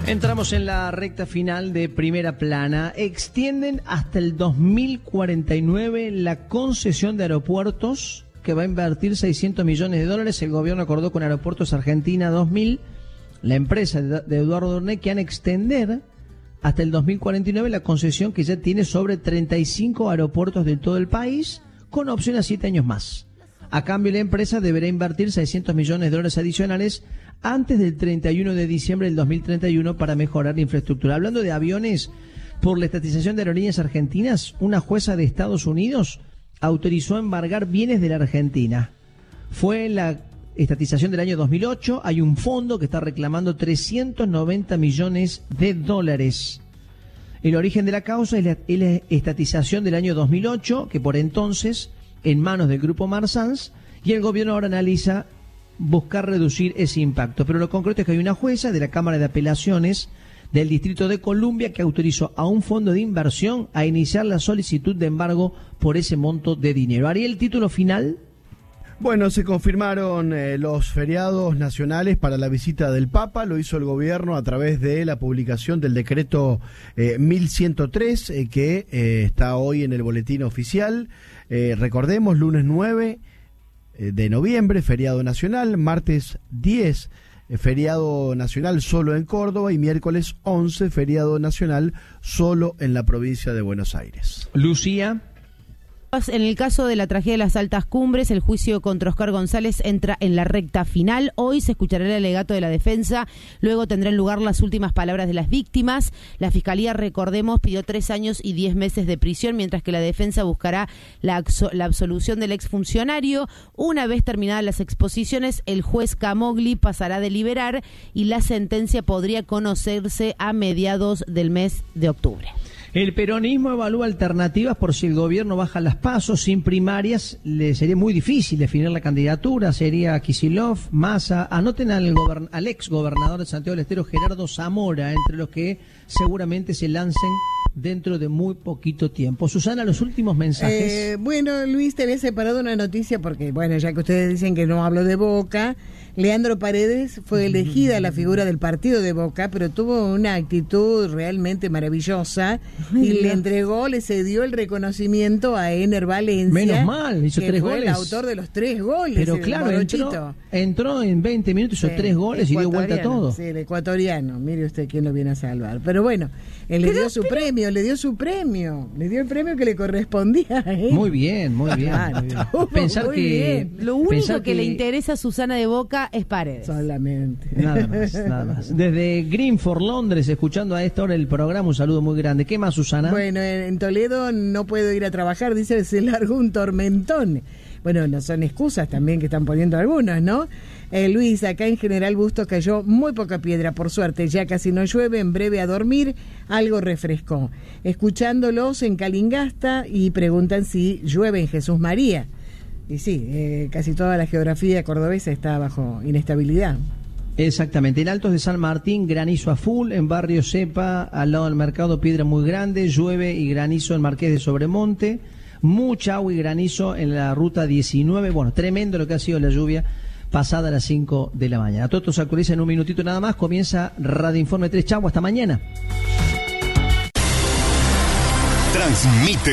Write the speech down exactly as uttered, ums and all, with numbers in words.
Entramos en la recta final de Primera Plana. Extienden hasta el dos mil cuarenta y nueve la concesión de aeropuertos, que va a invertir seiscientos millones de dólares. El gobierno acordó con Aeropuertos Argentina dos mil, la empresa de Eduardo Dorné, que van a extender hasta el dos mil cuarenta y nueve la concesión que ya tiene sobre treinta y cinco aeropuertos de todo el país, con opción a siete años más. A cambio, la empresa deberá invertir seiscientos millones de dólares adicionales antes del treinta y uno de diciembre del dos mil treinta y uno para mejorar la infraestructura. Hablando de aviones, por la estatización de aerolíneas argentinas, una jueza de Estados Unidos autorizó embargar bienes de la Argentina. Fue la estatización del año dos mil ocho. Hay un fondo que está reclamando trescientos noventa millones de dólares. El origen de la causa es la, es la estatización del año dos mil ocho, que por entonces en manos del grupo Marsans, y el gobierno ahora analiza buscar reducir ese impacto. Pero lo concreto es que hay una jueza de la Cámara de Apelaciones del Distrito de Columbia que autorizó a un fondo de inversión a iniciar la solicitud de embargo por ese monto de dinero. ¿Haría el título final? Bueno, se confirmaron eh, los feriados nacionales para la visita del Papa. Lo hizo el gobierno a través de la publicación del decreto eh, mil ciento tres, eh, que eh, está hoy en el boletín oficial. Eh, recordemos, lunes nueve de noviembre, feriado nacional, martes diez, feriado nacional solo en Córdoba, y miércoles once, feriado nacional solo en la provincia de Buenos Aires. Lucía. En el caso de la tragedia de las Altas Cumbres, el juicio contra Oscar González entra en la recta final. Hoy se escuchará el alegato de la defensa, luego tendrán lugar las últimas palabras de las víctimas. La Fiscalía, recordemos, pidió tres años y diez meses de prisión, mientras que la defensa buscará la, la absolución del exfuncionario. Una vez terminadas las exposiciones, el juez Camogli pasará a deliberar y la sentencia podría conocerse a mediados del mes de octubre. El peronismo evalúa alternativas por si el gobierno baja las pasos. Sin primarias le sería muy difícil definir la candidatura. Sería Kicillof, Massa. Anoten al, gobern- al ex gobernador de Santiago del Estero, Gerardo Zamora, entre los que seguramente se lancen dentro de muy poquito tiempo. Susana, los últimos mensajes. Eh, bueno, Luis, te había separado una noticia porque, bueno, ya que ustedes dicen que no hablo de Boca, Leandro Paredes fue elegida la figura del partido de Boca, pero tuvo una actitud realmente maravillosa. Ay, y no. le entregó, le cedió el reconocimiento a Ener Valencia. Menos mal, hizo que tres fue goles. el autor de los tres goles. Pero claro, entró, entró en veinte minutos, hizo sí, tres goles y dio vuelta a todo. Sí, el ecuatoriano, mire usted quién lo viene a salvar. Pero bueno, él le pero, dio su pero... premio, le dio su premio, le dio el premio que le correspondía. ¿eh? Muy bien, muy bien. Claro, muy bien. Pensar muy que bien. Lo único pensar que, que le interesa a Susana de Boca es Paredes. Solamente. Nada más, nada más. Desde Greenford, Londres, escuchando a esta hora el programa, un saludo muy grande. ¿Qué más, Susana? Bueno, en Toledo no puedo ir a trabajar, dice, se largó un tormentón. Bueno, no son excusas también que están poniendo algunos, ¿no? Eh, Luis, acá en General Bustos cayó muy poca piedra, por suerte, ya casi no llueve, en breve a dormir, algo refrescó. Escuchándolos en Calingasta y preguntan si llueve en Jesús María. Y sí, eh, casi toda la geografía cordobesa está bajo inestabilidad. Exactamente, en Altos de San Martín, granizo a full, en Barrio Cepa, al lado del mercado, piedra muy grande, llueve y granizo en Marqués de Sobremonte, mucha agua y granizo en la ruta diecinueve, bueno, tremendo lo que ha sido la lluvia pasada a las cinco de la mañana. Todo esto se actualiza en un minutito nada más, comienza Radio Informe tres, chau, hasta mañana. Transmite